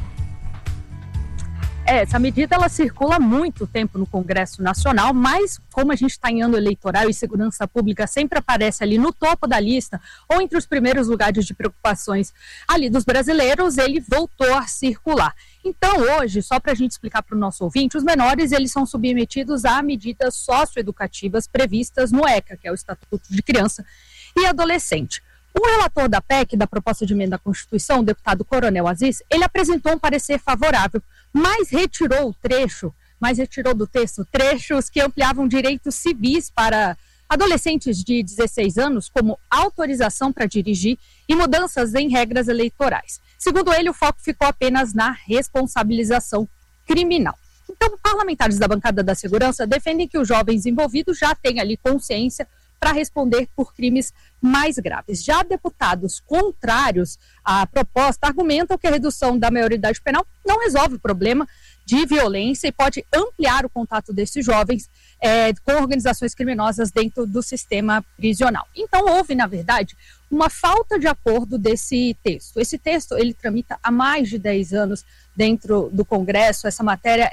Essa medida ela circula há muito tempo no Congresso Nacional, mas como a gente está em ano eleitoral e segurança pública sempre aparece ali no topo da lista ou entre os primeiros lugares de preocupações ali dos brasileiros, ele voltou a circular. Então hoje, só para a gente explicar para o nosso ouvinte, os menores eles são submetidos a medidas socioeducativas previstas no ECA, que é o Estatuto de Criança e Adolescente. O relator da PEC, da proposta de emenda à Constituição, o deputado Coronel Aziz, ele apresentou um parecer favorável, mas retirou do texto trechos que ampliavam direitos civis para adolescentes de 16 anos, como autorização para dirigir e mudanças em regras eleitorais. Segundo ele, o foco ficou apenas na responsabilização criminal. Então, parlamentares da bancada da segurança defendem que os jovens envolvidos já têm ali consciência para responder por crimes mais graves. Já deputados contrários à proposta argumentam que a redução da maioridade penal não resolve o problema de violência e pode ampliar o contato desses jovens com organizações criminosas dentro do sistema prisional. Então, houve, na verdade, uma falta de acordo desse texto. Esse texto, ele tramita há mais de 10 anos dentro do Congresso. Essa matéria,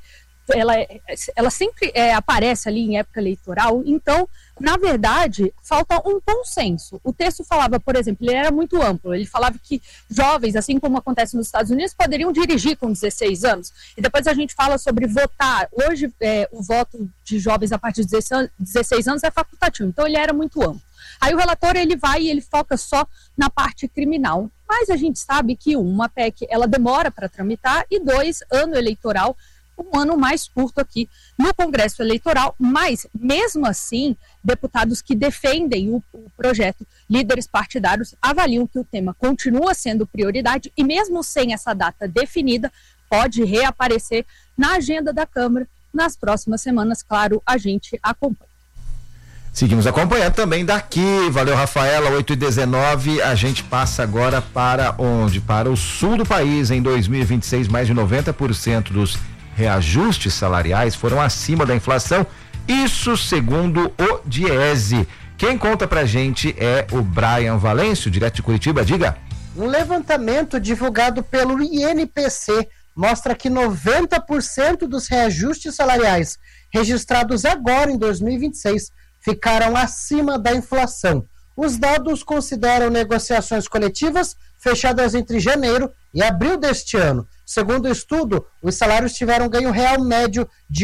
ela sempre aparece ali em época eleitoral. Então, na verdade, falta um consenso. O texto falava, por exemplo, ele era muito amplo. Ele falava que jovens, assim como acontece nos Estados Unidos, poderiam dirigir com 16 anos. E depois a gente fala sobre votar. Hoje, o voto de jovens a partir de 16 anos é facultativo. Então, ele era muito amplo. Aí o relator, ele vai e ele foca só na parte criminal. Mas a gente sabe que uma PEC, ela demora para tramitar e 2, ano eleitoral, um ano mais curto aqui no Congresso Eleitoral, mas mesmo assim, deputados que defendem o projeto, líderes partidários, avaliam que o tema continua sendo prioridade e mesmo sem essa data definida, pode reaparecer na agenda da Câmara nas próximas semanas. Claro, a gente acompanha. Seguimos acompanhando também daqui. Valeu, Rafaela. 8h19. A gente passa agora para onde? Para o sul do país. Em 2026, mais de 90% dos reajustes salariais foram acima da inflação. Isso segundo o Diese. Quem conta pra gente é o Brian Valêncio, direto de Curitiba. Diga. Um levantamento divulgado pelo INPC mostra que 90% dos reajustes salariais registrados agora em 2026 ficaram acima da inflação. Os dados consideram negociações coletivas fechadas entre janeiro e abril deste ano. Segundo o estudo, os salários tiveram ganho real médio de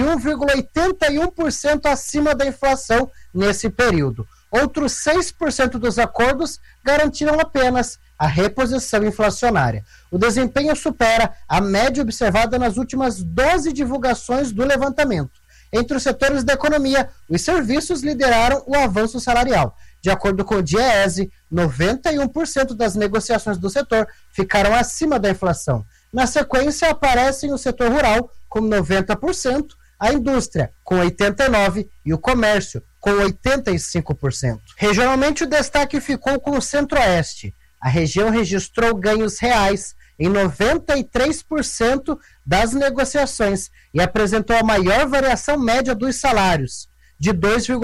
1,81% acima da inflação nesse período. Outros 6% dos acordos garantiram apenas a reposição inflacionária. O desempenho supera a média observada nas últimas 12 divulgações do levantamento. Entre os setores da economia, os serviços lideraram o avanço salarial. De acordo com o Diese, 91% das negociações do setor ficaram acima da inflação. Na sequência, aparecem o setor rural, com 90%, a indústria, com 89%, e o comércio, com 85%. Regionalmente, o destaque ficou com o Centro-Oeste. A região registrou ganhos reais em 93% das negociações e apresentou a maior variação média dos salários, de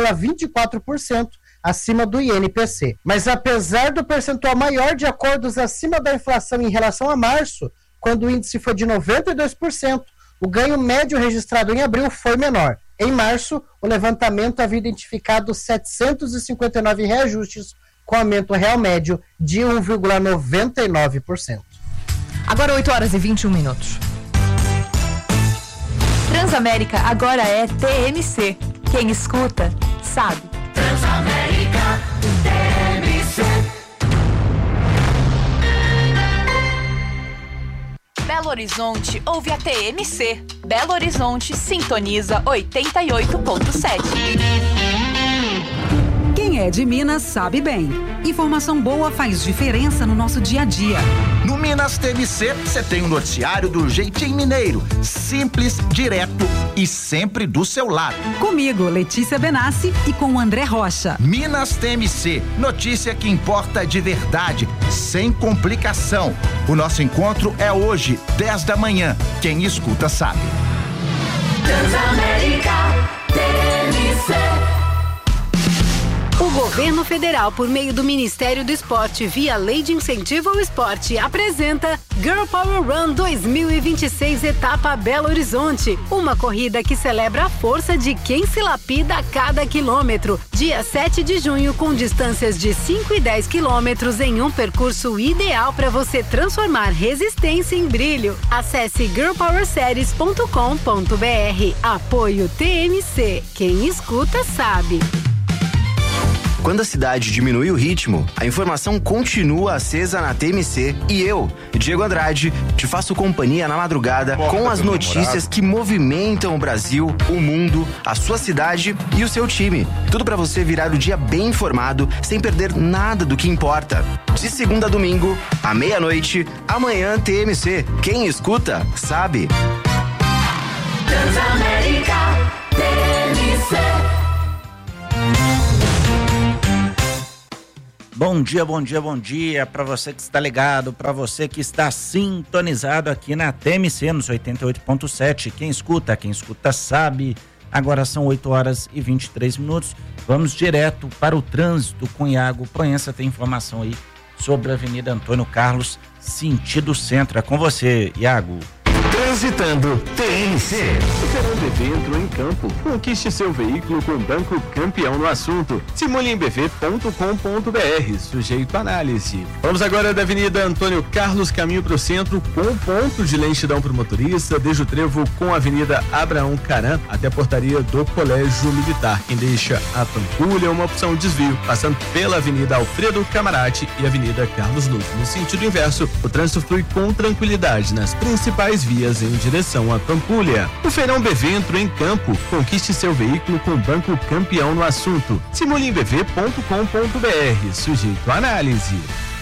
2,24% acima do INPC. Mas apesar do percentual maior de acordos acima da inflação em relação a março, quando o índice foi de 92%, o ganho médio registrado em abril foi menor. Em março, o levantamento havia identificado 759 reajustes, com aumento real médio de 1,99%. Agora 8h21. Transamérica agora é TMC. Quem escuta, sabe. Transamérica, TMC. Belo Horizonte ouve a TMC. Belo Horizonte sintoniza 88.7. Quem é de Minas sabe bem. Informação boa faz diferença no nosso dia a dia. No Minas TMC, você tem um noticiário do jeitinho mineiro, simples, direto e sempre do seu lado. Comigo, Letícia Benassi, e com o André Rocha. Minas TMC, notícia que importa de verdade, sem complicação. O nosso encontro é hoje, 10 da manhã. Quem escuta sabe. Transamérica TMC. O governo federal, por meio do Ministério do Esporte, via Lei de Incentivo ao Esporte, apresenta Girl Power Run 2026, etapa Belo Horizonte. Uma corrida que celebra a força de quem se lapida a cada quilômetro. Dia 7 de junho, com distâncias de 5 e 10 quilômetros em um percurso ideal para você transformar resistência em brilho. Acesse girlpowerseries.com.br. Apoio TMC. Quem escuta sabe. Quando a cidade diminui o ritmo, a informação continua acesa na TMC e eu, Diego Andrade, te faço companhia na madrugada com as notícias que movimentam o Brasil, o mundo, a sua cidade e o seu time. Tudo para você virar o dia bem informado, sem perder nada do que importa. De segunda a domingo, à meia-noite, amanhã TMC. Quem escuta, sabe. Transamérica TMC. Bom dia, bom dia, bom dia para você que está ligado, para você que está sintonizado aqui na TMC nos 88.7. Quem escuta sabe. Agora são 8 horas e 23 minutos. Vamos direto para o trânsito com Iago Proença. Tem informação aí sobre a Avenida Antônio Carlos, sentido centro. É com você, Iago. Transitando TMC. O Verão BV entrou em campo. Conquiste seu veículo com o Banco Campeão no assunto. Simule em bv.com.br. Sujeito à análise. Vamos agora da Avenida Antônio Carlos, caminho para o centro, com ponto de lentidão para o motorista, desde o trevo com a Avenida Abraão Caram até a portaria do Colégio Militar. Quem deixa a Pampulha é uma opção de desvio, passando pela Avenida Alfredo Camarati e Avenida Carlos Luz. No sentido inverso, o trânsito flui com tranquilidade nas principais vias em direção à Pampulha. O Feirão BV entrou em campo. Conquiste seu veículo com o Banco Campeão no assunto. Simule em bv.com.br. Sujeito à análise.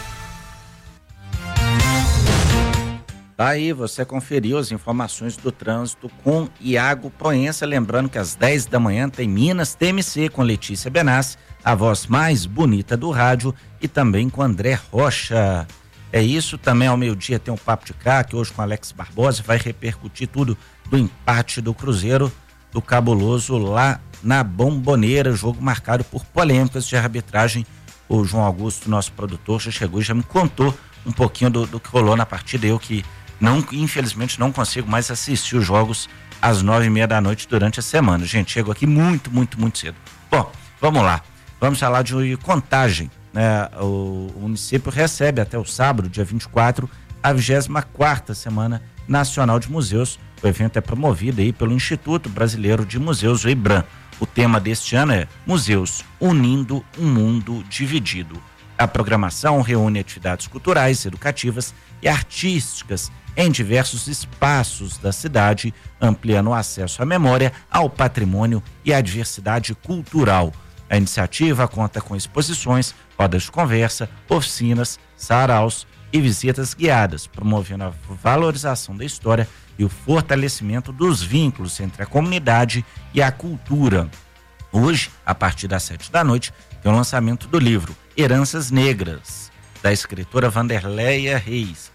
Tá aí, você conferiu as informações do trânsito com Iago Proença. Lembrando que às 10 da manhã tem Minas TMC com Letícia Benassi, a voz mais bonita do rádio, e também com André Rocha. É isso, também ao meio-dia tem um Papo de Cá, que hoje com Alex Barbosa vai repercutir tudo do empate do Cruzeiro, do Cabuloso lá na Bomboneira, jogo marcado por polêmicas de arbitragem. O João Augusto, nosso produtor, já chegou e já me contou um pouquinho do que rolou na partida. Eu que infelizmente não consigo mais assistir os jogos às 9h30 da noite durante a semana. Gente, chego aqui muito cedo. Bom, vamos lá, vamos falar de Contagem. O município recebe até o sábado, dia 24, a 24ª Semana Nacional de Museus. O evento é promovido aí pelo Instituto Brasileiro de Museus, o IBRAM. O tema deste ano é Museus, unindo um mundo dividido. A programação reúne atividades culturais, educativas e artísticas em diversos espaços da cidade, ampliando o acesso à memória, ao patrimônio e à diversidade cultural. A iniciativa conta com exposições, rodas de conversa, oficinas, saraus e visitas guiadas, promovendo a valorização da história e o fortalecimento dos vínculos entre a comunidade e a cultura. Hoje, a partir das 7 da noite, tem o lançamento do livro Heranças Negras, da escritora Vanderleia Reis,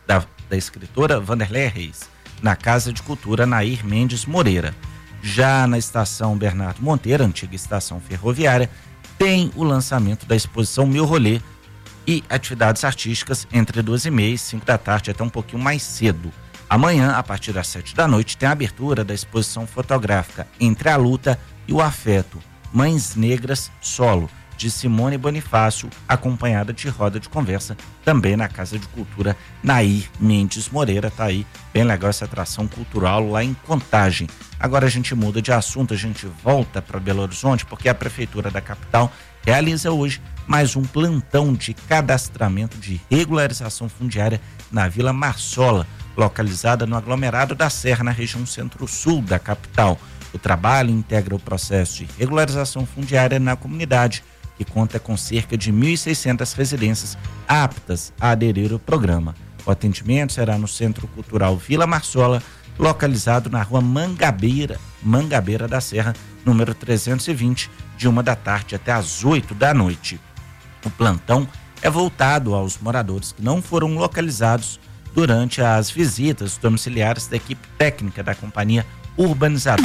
na Casa de Cultura Nair Mendes Moreira. Já na estação Bernardo Monteiro, antiga estação ferroviária, tem o lançamento da exposição Meu Rolê e atividades artísticas entre 2h30 e 5 da tarde, até um pouquinho mais cedo. Amanhã, a partir das 7 da noite, tem a abertura da exposição fotográfica Entre a Luta e o Afeto, Mães Negras Solo, de Simone Bonifácio, acompanhada de roda de conversa, também na Casa de Cultura Nair Mendes Moreira. Tá aí, bem legal essa atração cultural lá em Contagem. Agora a gente muda de assunto, a gente volta para Belo Horizonte, porque a Prefeitura da capital realiza hoje mais um plantão de cadastramento de regularização fundiária na Vila Marsola, localizada no aglomerado da Serra, na região centro-sul da capital. O trabalho integra o processo de regularização fundiária na comunidade, que conta com cerca de 1.600 residências aptas a aderir ao programa. O atendimento será no Centro Cultural Vila Marsola, localizado na rua Mangabeira da Serra, número 320, de 1h até às 8h. O plantão é voltado aos moradores que não foram localizados durante as visitas domiciliares da equipe técnica da companhia urbanizadora.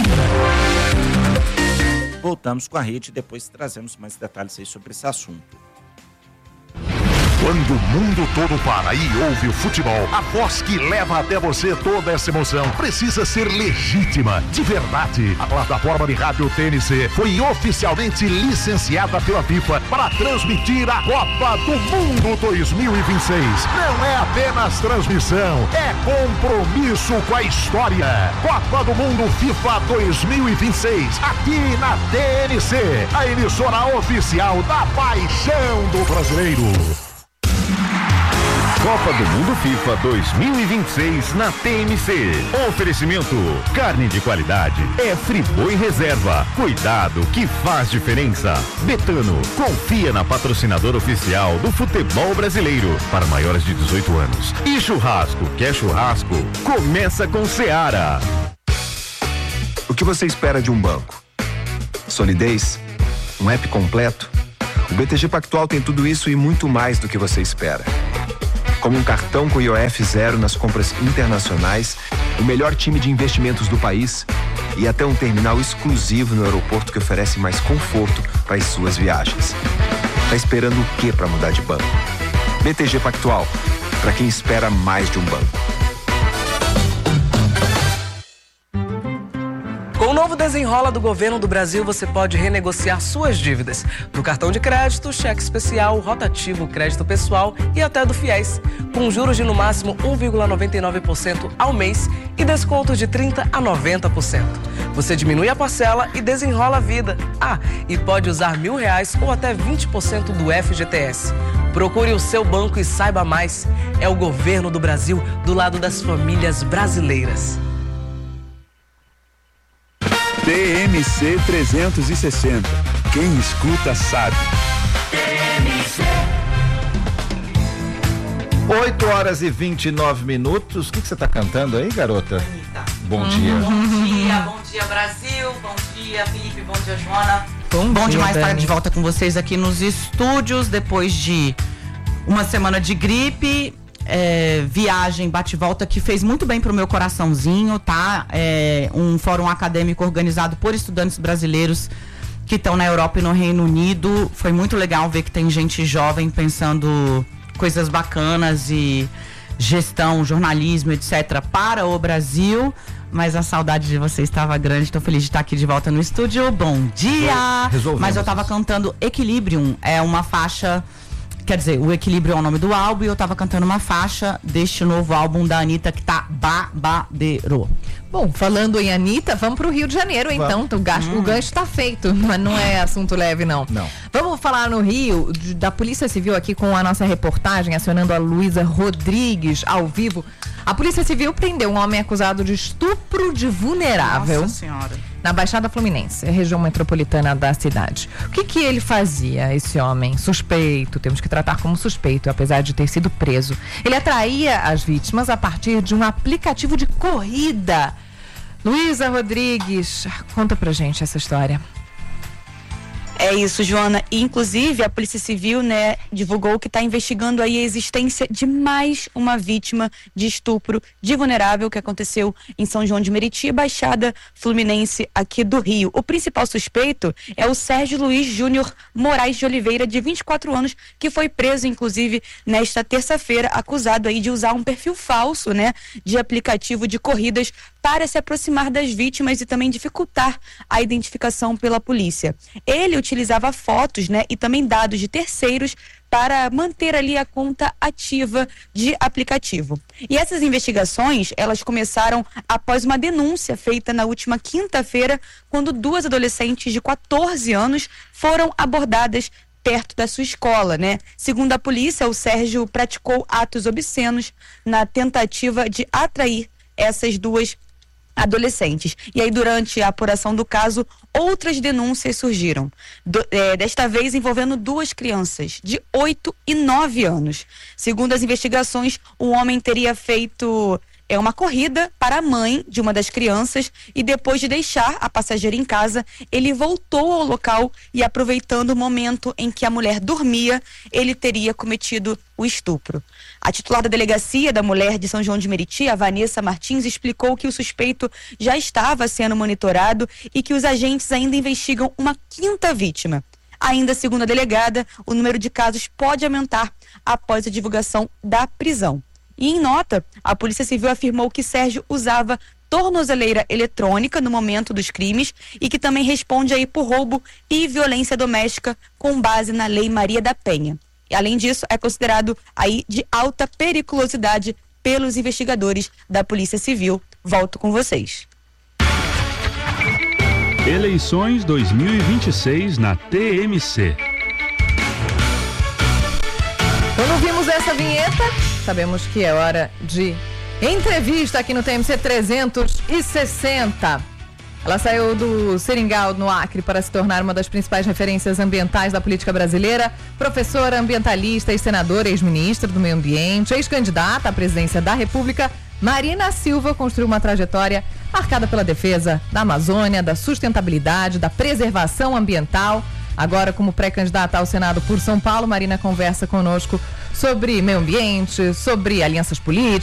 Voltamos com a rede e depois trazemos mais detalhes aí sobre esse assunto. Quando o mundo todo para e ouve o futebol, a voz que leva até você toda essa emoção precisa ser legítima, de verdade. A plataforma de rádio TNC foi oficialmente licenciada pela FIFA para transmitir a Copa do Mundo 2026. Não é apenas transmissão, é compromisso com a história. Copa do Mundo FIFA 2026, aqui na TNC, a emissora oficial da paixão do brasileiro. Copa do Mundo FIFA 2026 na TMC. Oferecimento: carne de qualidade é Friboi Reserva. Cuidado que faz diferença. Betano, confia na patrocinadora oficial do futebol brasileiro para maiores de 18 anos. E churrasco, quer churrasco? Começa com Seara. O que você espera de um banco? Solidez? Um app completo? O BTG Pactual tem tudo isso e muito mais do que você espera. Como um cartão com IOF zero nas compras internacionais, o melhor time de investimentos do país e até um terminal exclusivo no aeroporto que oferece mais conforto para as suas viagens. Tá esperando o quê para mudar de banco? BTG Pactual, para quem espera mais de um banco. Com o novo Desenrola do Governo do Brasil, você pode renegociar suas dívidas do cartão de crédito, cheque especial, rotativo, crédito pessoal e até do FIES, com juros de no máximo 1,99% ao mês e descontos de 30% a 90%. Você diminui a parcela e desenrola a vida. E pode usar R$1.000 ou até 20% do FGTS. Procure o seu banco e saiba mais. É o Governo do Brasil do lado das famílias brasileiras. TMC 360. Quem escuta sabe. 8h29. O que você tá cantando aí, garota? Bom dia. Bom dia Brasil, bom dia Felipe, bom dia Joana. Bom demais estar de volta com vocês aqui nos estúdios depois de uma semana de gripe. Viagem, bate-volta que fez muito bem pro meu coraçãozinho, tá? Um fórum acadêmico organizado por estudantes brasileiros que estão na Europa e no Reino Unido. Foi muito legal ver que tem gente jovem pensando coisas bacanas e gestão, jornalismo, etc. para o Brasil. Mas a saudade de vocês estava grande, estou feliz de estar aqui de volta no estúdio. Bom dia! Mas eu tava cantando Equilibrium, é uma faixa. Quer dizer, o Equilíbrio é o nome do álbum e eu tava cantando uma faixa deste novo álbum da Anitta que tá babadeiro. Bom, falando em Anitta, vamos pro Rio de Janeiro, então. O gancho tá feito, mas não é assunto leve, não. Vamos falar no Rio, da Polícia Civil aqui com a nossa reportagem, acionando a Luísa Rodrigues ao vivo. A Polícia Civil prendeu um homem acusado de estupro de vulnerável. Nossa Senhora. Na Baixada Fluminense, região metropolitana da cidade. O que ele fazia, esse homem? Suspeito, temos que tratar como suspeito, apesar de ter sido preso. Ele atraía as vítimas a partir de um aplicativo de corrida. Luísa Rodrigues, conta pra gente essa história. É isso, Joana. Inclusive, a Polícia Civil, divulgou que está investigando aí a existência de mais uma vítima de estupro de vulnerável que aconteceu em São João de Meriti, Baixada Fluminense aqui do Rio. O principal suspeito é o Sérgio Luiz Júnior Moraes de Oliveira, de 24 anos, que foi preso, inclusive, nesta terça-feira, acusado aí de usar um perfil falso, de aplicativo de corridas para se aproximar das vítimas e também dificultar a identificação pela polícia. Ele utilizava fotos, e também dados de terceiros para manter ali a conta ativa de aplicativo. E essas investigações, elas começaram após uma denúncia feita na última quinta-feira, quando duas adolescentes de 14 anos foram abordadas perto da sua escola, Segundo a polícia, o Sérgio praticou atos obscenos na tentativa de atrair essas duas adolescentes. E aí, durante a apuração do caso, outras denúncias surgiram. Desta vez envolvendo 2 crianças, de 8 e 9 anos. Segundo as investigações, o homem teria feito uma corrida para a mãe de uma das crianças e depois de deixar a passageira em casa, ele voltou ao local e, aproveitando o momento em que a mulher dormia, ele teria cometido o estupro. A titular da Delegacia da Mulher de São João de Meriti, a Vanessa Martins, explicou que o suspeito já estava sendo monitorado e que os agentes ainda investigam uma 5ª vítima. Ainda segundo a delegada, o número de casos pode aumentar após a divulgação da prisão. E em nota, a Polícia Civil afirmou que Sérgio usava tornozeleira eletrônica no momento dos crimes e que também responde aí por roubo e violência doméstica com base na Lei Maria da Penha. E além disso, é considerado aí de alta periculosidade pelos investigadores da Polícia Civil. Volto com vocês. Eleições 2026 na TMC. Quando ouvimos essa vinheta, sabemos que é hora de entrevista aqui no TMC 360. Ela saiu do Seringal, no Acre, para se tornar uma das principais referências ambientais da política brasileira. Professora, ambientalista e senadora, ex-ministra do Meio Ambiente, ex-candidata à presidência da República, Marina Silva construiu uma trajetória marcada pela defesa da Amazônia, da sustentabilidade, da preservação ambiental. Agora, como pré-candidata ao Senado por São Paulo, Marina conversa conosco sobre meio ambiente, sobre alianças políticas.